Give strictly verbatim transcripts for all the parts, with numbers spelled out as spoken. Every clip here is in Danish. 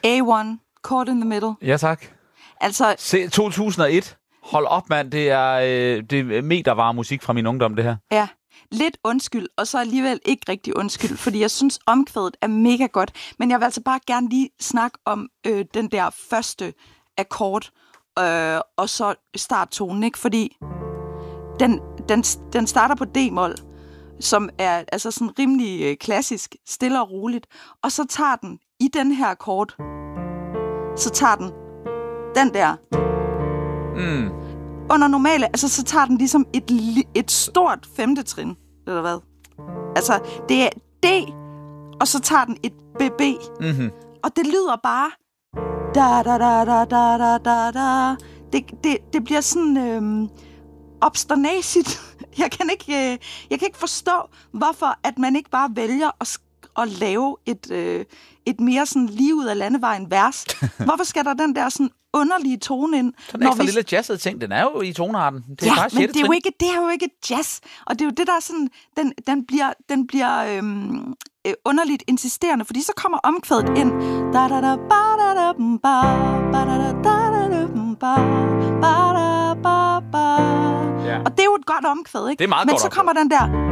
A et, Caught in the Middle. Ja, tak. Altså... Se, to tusind og et. Hold op, mand. Det er, øh, det er metervare musik fra min ungdom, det her. Ja. Lidt undskyld, og så alligevel ikke rigtig undskyld, fordi jeg synes, omkvædet er mega godt. Men jeg vil altså bare gerne lige snakke om øh, den der første akkord, øh, og så starttonen, ikke? Fordi den, den, den starter på D-mol, som er altså sådan rimelig øh, klassisk, stille og roligt. Og så tager den i den her akkord, så tager den den der... Mm. Under normale, altså så tager den ligesom et, et stort femte trin, eller hvad? Altså, det er D, og så tager den et B B. Mm-hmm. Og det lyder bare... Da, da, da, da, da, da, da, da. Det, det, det bliver sådan øhm, obsternasigt. Jeg kan ikke, øh, jeg kan ikke forstå, hvorfor at man ikke bare vælger at, at lave et, øh, et mere sådan lige ud af landevejen vers. Hvorfor skal der den der sådan underlige tone ind? Den ekstra vi... lille jazzede ting, den er jo i tonearten. Det er ja, bare men det er, jo trin. ikke, det er jo ikke jazz. Og det er jo det, der er sådan... Den, den bliver, den bliver øhm, øh, underligt insisterende, fordi så kommer omkvædet ind. Da da da ba da da ba ba da da da da ba ba da ba ba. Ja. Og det er jo et godt omkvæd, ikke? Det er meget men godt så omkvæd. kommer den der...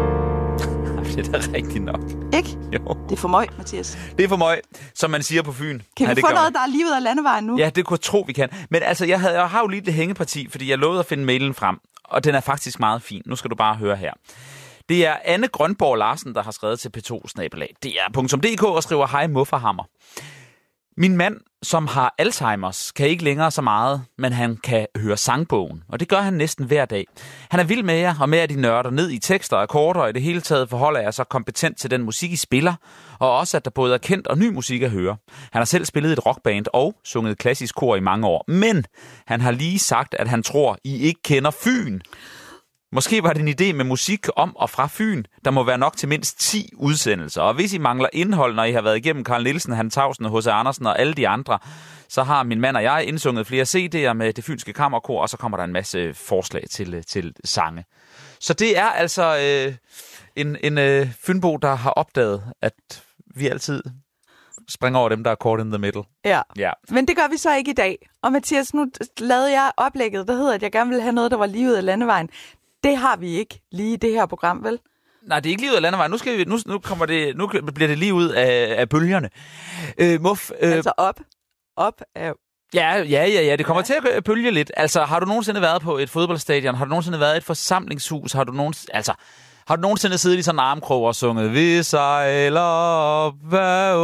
Det er da rigtigt nok. Ikke? Jo. Det er for møg, Mathias. Det er for møg, som man siger på Fyn. Kan ja, vi få noget, der er lige ud af landevejen nu? Ja, det kunne jeg tro, vi kan. Men altså, jeg, havde, jeg har jo lige det hængeparti, fordi jeg lovede at finde mailen frem, og den er faktisk meget fin. Nu skal du bare høre her. Det er Anne Grønborg Larsen, der har skrevet til P to snabelag. Det er punktum d k og skriver, hej Mufferhammer. Min mand, som har Alzheimers, kan ikke længere så meget, men han kan høre sangbogen, og det gør han næsten hver dag. Han er vild med jer, og med at de nørder ned i tekster og akkorder, og i det hele taget forholder jeg så kompetent til den musik, I spiller, og også at der både er kendt og ny musik at høre. Han har selv spillet et rockband og sunget klassisk kor i mange år, men han har lige sagt, at han tror, I ikke kender Fyn. Måske var det en idé med musik om og fra Fyn, der må være nok til mindst ti udsendelser. Og hvis I mangler indhold, når I har været igennem Carl Nielsen, Hans Tausen, H C Andersen og alle de andre, så har min mand og jeg indsunget flere C D'er med det fynske kammerkor, og så kommer der en masse forslag til, til sange. Så det er altså øh, en, en øh, fynbo, der har opdaget, at vi altid springer over dem, der er caught in the middle. Ja. ja, men det gør vi så ikke i dag. Og Mathias, nu lavede jeg oplægget, der hedder, at jeg gerne ville have noget, der var lige ud af landevejen. Det har vi ikke lige i det her program, vel? Nej, det er ikke lige ud af landevejen. Nu, skal vi, nu, nu, kommer det, nu bliver det lige ud af, af bølgerne. Øh, Muff, øh, altså op. Op af... Ja, ja, ja, ja. Det kommer ja. til at bølge lidt. Altså, har du nogensinde været på et fodboldstadion? Har du nogensinde været i et forsamlingshus? Har du nogensinde... Altså, har du nogensinde siddet i sådan en armkrog og sunget Vi sejler op ad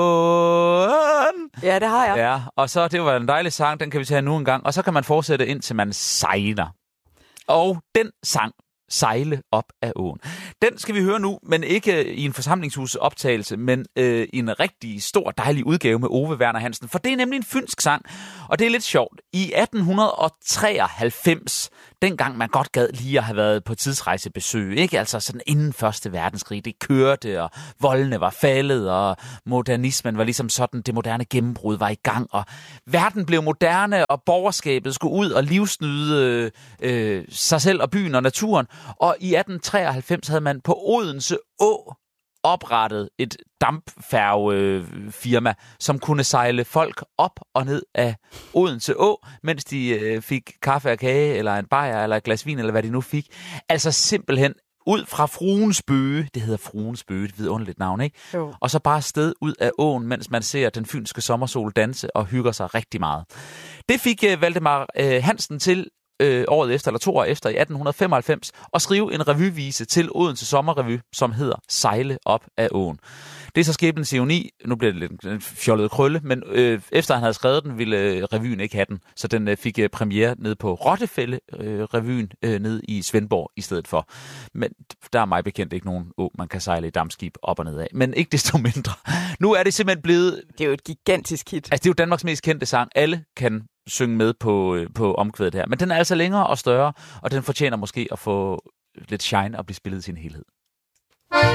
åen? Ja, det har jeg. Ja, og så, det var en dejlig sang, den kan vi tage nu en gang. Og så kan man fortsætte indtil man sejler. Og den sang, Sejle op af åen. Den skal vi høre nu, men ikke i en forsamlingshusoptagelse, men øh, i en rigtig stor, dejlig udgave med Ove Werner Hansen. For det er nemlig en fynsk sang, og det er lidt sjovt. I atten treoghalvfems, dengang man godt gad lige at have været på tidsrejsebesøg, ikke? Altså sådan inden første verdenskrig, det kørte, og voldene var faldet, og modernismen var ligesom sådan, det moderne gennembrud var i gang, og verden blev moderne, og borgerskabet skulle ud og livsnyde øh, sig selv og byen og naturen. Og i atten treoghalvfems havde man på Odense Å oprettet et dampfærgefirma, som kunne sejle folk op og ned af Odense Å, mens de øh, fik kaffe og kage, eller en bajer, eller et glas vin, eller hvad de nu fik. Altså simpelthen ud fra Fruens Bøge, det hedder Fruens Bøge, et vidunderligt navn, ikke? Jo. Og så bare sted ud af åen, mens man ser den fynske sommersol danse og hygger sig rigtig meget. Det fik øh, Valdemar øh, Hansen til Øh, året efter, eller to år efter, i atten femoghalvfems, og skrive en revyvise til Odense Sommerrevy, som hedder Sejle op af åen. Det er så skæbnens ironi. Nu bliver det lidt en fjollet krølle, men øh, efter han havde skrevet den, ville øh, revyen ikke have den. Så den øh, fik øh, premiere ned på Rottefælde-revyen øh, øh, ned i Svendborg i stedet for. Men der er mig bekendt ikke nogen å, man kan sejle i dampskib op og ned af. Men ikke desto mindre. Nu er det simpelthen blevet... Det er jo et gigantisk hit. Altså, det er jo Danmarks mest kendte sang. Alle kan synge med på, på omkvædet her. Men den er altså længere og større, og den fortjener måske at få lidt shine og blive spillet i sin helhed.